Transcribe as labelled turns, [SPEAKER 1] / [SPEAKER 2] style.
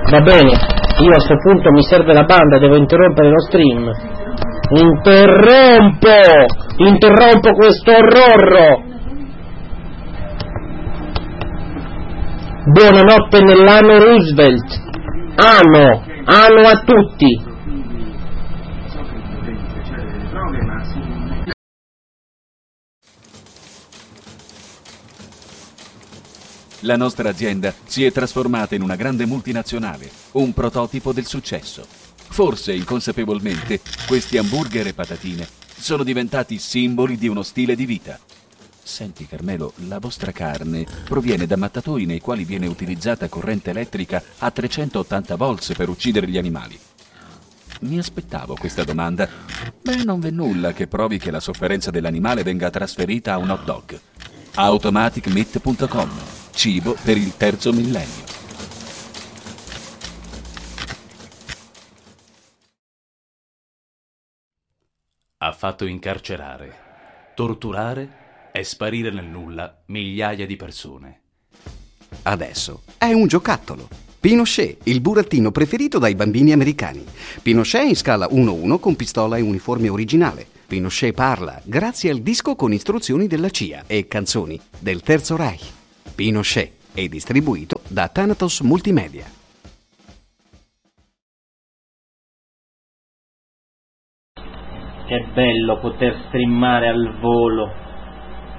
[SPEAKER 1] Va bene, io a sto punto mi serve la banda, devo interrompere lo stream. Interrompo questo orrore. Buonanotte nell'anno Roosevelt. Anno a tutti.
[SPEAKER 2] La nostra azienda si è trasformata in una grande multinazionale, un prototipo del successo. Forse inconsapevolmente questi hamburger e patatine sono diventati simboli di uno stile di vita. Senti Carmelo, la vostra carne proviene da mattatoi nei quali viene utilizzata corrente elettrica a 380 volts per uccidere gli animali. Mi aspettavo questa domanda. Beh, non v'è nulla che provi che la sofferenza dell'animale venga trasferita a un hot dog. automaticmeat.com. Cibo per il terzo millennio.
[SPEAKER 3] Ha fatto incarcerare, torturare e sparire nel nulla migliaia di persone.
[SPEAKER 4] Adesso è un giocattolo. Pinochet, il burattino preferito dai bambini americani. Pinochet in scala 1-1 con pistola e uniforme originale. Pinochet parla grazie al disco con istruzioni della CIA e canzoni del Terzo Reich. Pinochet è distribuito da Thanatos Multimedia.
[SPEAKER 1] Che bello poter streamare al volo.